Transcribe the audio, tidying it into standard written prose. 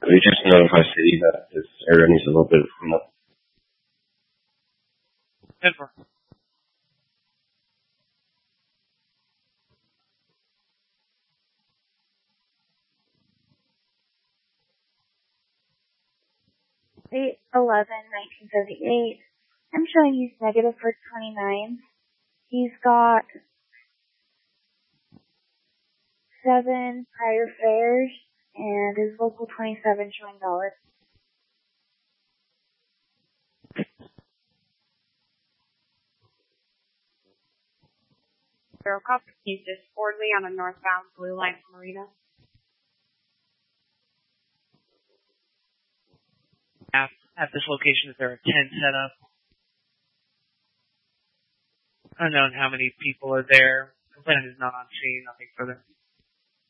Could you just notify City that this area needs a little bit of cleanup? 10-4. Date 11/1978. I'm showing he's negative for 29. He's got 7 prior fares and his local 27 showing valid. Zero copy. He's just Fordley on a northbound blue line from Marina. At this location, is there a 10 set up? Unknown how many people are there. Complainant is not on scene. Nothing further.